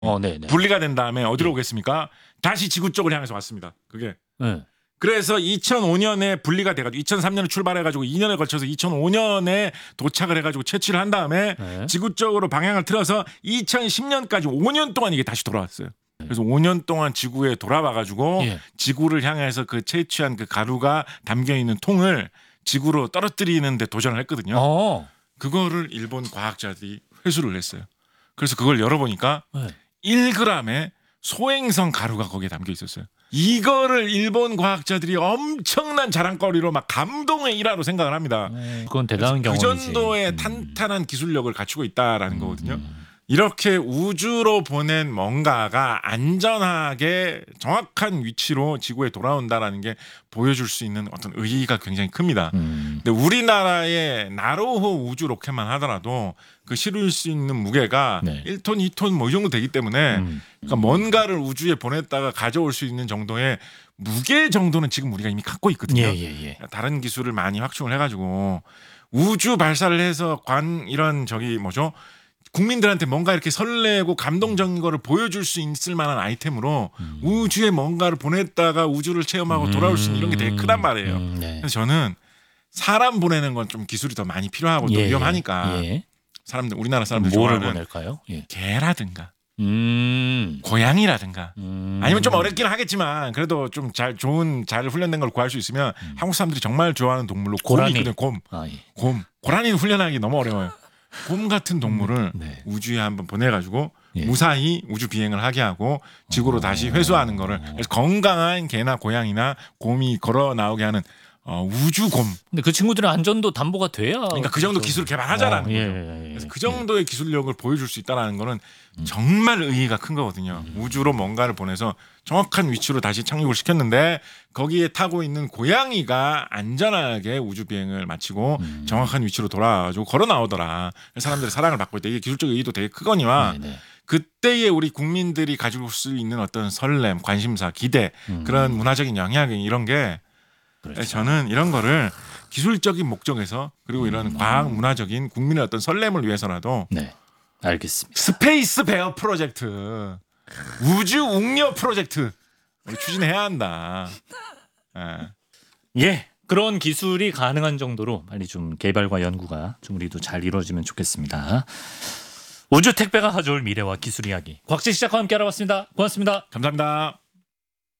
네네. 분리가 된 다음에 어디로 오겠습니까? 다시 지구 쪽을 향해서 왔습니다. 그게. 네. 그래서 2005년에 분리가 돼가지고 2003년에 출발해가지고 2년에 걸쳐서 2005년에 도착을 해가지고 채취를 한 다음에 네. 지구 쪽으로 방향을 틀어서 2010년까지 5년 동안 이게 다시 돌아왔어요. 그래서 5년 동안 지구에 돌아와가지고 예. 지구를 향해서 그 채취한 그 가루가 담겨 있는 통을 지구로 떨어뜨리는데 도전을 했거든요. 그거를 일본 과학자들이 회수를 했어요. 그래서 그걸 열어보니까 네. 1g의 소행성 가루가 거기에 담겨 있었어요. 이거를 일본 과학자들이 엄청난 자랑거리로 막 감동의 일화로 생각을 합니다. 그건 대단한 그 경험이지. 정도의 탄탄한 기술력을 갖추고 있다라는 거거든요. 이렇게 우주로 보낸 뭔가가 안전하게 정확한 위치로 지구에 돌아온다라는 게 보여줄 수 있는 어떤 의의가 굉장히 큽니다. 근데 우리나라의 나로호 우주 로켓만 하더라도 그 실을 수 있는 무게가 네. 1톤, 2톤 뭐 이 정도 되기 때문에 그러니까 뭔가를 우주에 보냈다가 가져올 수 있는 정도의 무게 정도는 지금 우리가 이미 갖고 있거든요. 예. 다른 기술을 많이 확충을 해가지고 우주 발사를 해서 이런 국민들한테 뭔가 이렇게 설레고 감동적인 거를 보여줄 수 있을 만한 아이템으로 우주에 뭔가를 보냈다가 우주를 체험하고 돌아올 수 있는 이런 게 되게 크단 말이에요. 네. 그래서 저는 사람 보내는 건 좀 기술이 더 많이 필요하고 또 위험하니까 사람들 우리나라 사람들 뭐를 좋아하는 보낼까요? 예. 개라든가 고양이라든가 아니면 좀 어렵긴 하겠지만 그래도 좀 잘 훈련된 걸 구할 수 있으면 한국 사람들이 정말 좋아하는 동물로 곰이 있거든요. 곰. 고라니는 훈련하기 너무 어려워요. 곰 같은 동물을 우주에 한번 보내가지고 무사히 우주 비행을 하게 하고 지구로 다시 회수하는 거를 그래서 건강한 개나 고양이나 곰이 걸어 나오게 하는 우주곰. 근데 그 친구들의 안전도 담보가 돼야. 그러니까 그 정도 기술을 개발하자라는 거죠. 그래서 그 정도의 기술력을 보여줄 수 있다라는 거는 정말 의의가 큰 거거든요. 우주로 뭔가를 보내서 정확한 위치로 다시 착륙을 시켰는데 거기에 타고 있는 고양이가 안전하게 우주 비행을 마치고 정확한 위치로 돌아가지고 걸어 나오더라. 사람들의 사랑을 받고 있다. 이게 기술적 의의도 되게 크거니와 그때의 우리 국민들이 가지고 올 수 있는 어떤 설렘, 관심사, 기대 그런 문화적인 영향 이런 게 그렇죠. 저는 이런 거를 기술적인 목적에서 그리고 이런 과학 문화적인 국민의 어떤 설렘을 위해서라도 알겠습니다. 스페이스 베어 프로젝트 우주 웅녀 프로젝트 추진해야 한다. 그런 기술이 가능한 정도로 빨리 좀 개발과 연구가 좀 우리도 잘 이루어지면 좋겠습니다. 우주 택배가 가져올 미래와 기술 이야기 곽재 시작과 함께 알아봤습니다. 고맙습니다. 감사합니다.